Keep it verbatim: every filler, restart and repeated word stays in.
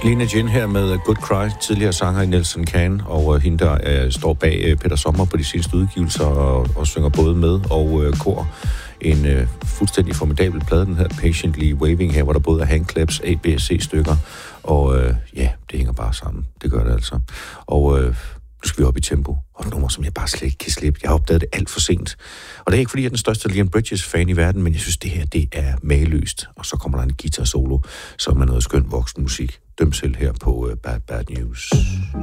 Lena Gin her med Good Cry, tidligere sanger i Nelson Can, og hende, der uh, står bag uh, Peter Sommer på de seneste udgivelser og, og synger både med og uh, kor. En uh, fuldstændig formidabel plade, den her Patiently Waving her, hvor der både er handclaps, A, B og C-stykker, og uh, ja, det hænger bare sammen. Det gør det altså. Og uh, nu skal vi op i tempo, og et nummer, som jeg bare slet ikke kan slippe. Jeg har opdaget det alt for sent. Og det er ikke, fordi jeg er den største Leon Bridges-fan i verden, men jeg synes, det her, det er mageløst. Og så kommer der en guitar-solo, som er noget skønt voksen musik. Døm selv her på uh, Bad Bad News.